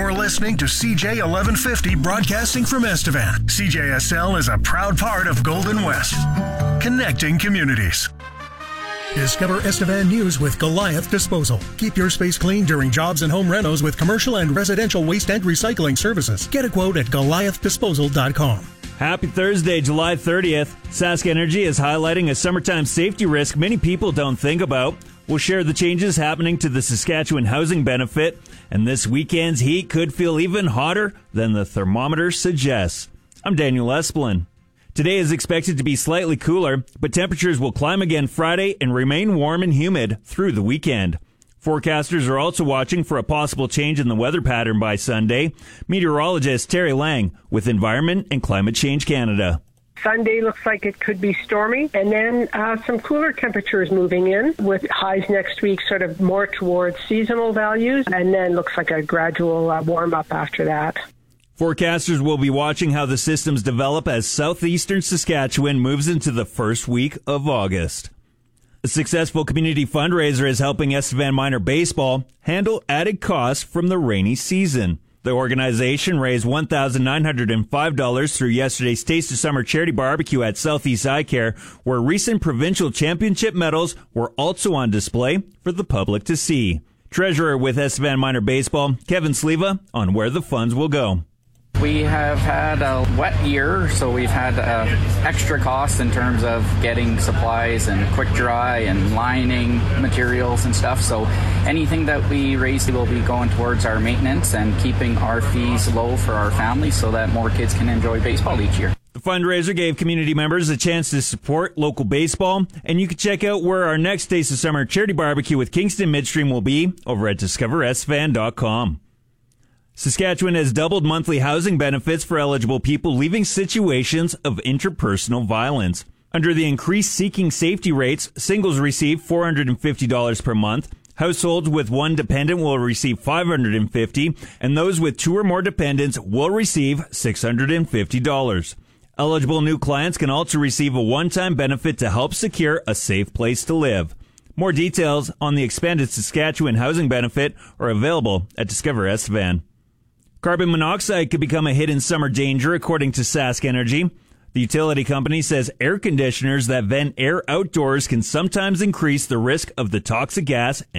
You're listening to CJ 1150 broadcasting from Estevan. CJSL is a proud part of Golden West, connecting communities. Discover Estevan News with Goliath Disposal. Keep your space clean during jobs and home renos with commercial and residential waste and recycling services. Get a quote at GoliathDisposal.com. Happy Thursday, July 30th. Sask Energy is highlighting a summertime safety risk many people don't think about. We'll share the changes happening to the Saskatchewan housing benefit, and this weekend's heat could feel even hotter than the thermometer suggests. I'm Daniel Esplin. Today is expected to be slightly cooler, but temperatures will climb again Friday and remain warm and humid through the weekend. Forecasters are also watching for a possible change in the weather pattern by Sunday. Meteorologist Terry Lang with Environment and Climate Change Canada. Sunday looks like it could be stormy, and then some cooler temperatures moving in with highs next week sort of more towards seasonal values, and then looks like a gradual warm-up after that. Forecasters will be watching how the systems develop as southeastern Saskatchewan moves into the first week of August. A successful community fundraiser is helping Estevan Minor Baseball handle added costs from the rainy season. The organization raised $1,905 through yesterday's Taste of Summer charity barbecue at Southeast Eye Care, where recent provincial championship medals were also on display for the public to see. Treasurer with Estevan Minor Baseball, Kevin Sleva, on where the funds will go. We have had a wet year, so we've had extra costs in terms of getting supplies and quick dry and lining materials and stuff. So anything that we raise will be going towards our maintenance and keeping our fees low for our families so that more kids can enjoy baseball each year. The fundraiser gave community members a chance to support local baseball, and you can check out where our next Taste of Summer charity barbecue with Kingston Midstream will be over at discoveresvan.com. Saskatchewan has doubled monthly housing benefits for eligible people leaving situations of interpersonal violence. Under the increased seeking safety rates, singles receive $450 per month, households with one dependent will receive $550, and those with two or more dependents will receive $650. Eligible new clients can also receive a one-time benefit to help secure a safe place to live. More details on the expanded Saskatchewan housing benefit are available at Discover Estevan. Carbon monoxide could become a hidden summer danger, according to Sask Energy. The utility company says air conditioners that vent air outdoors can sometimes increase the risk of the toxic gas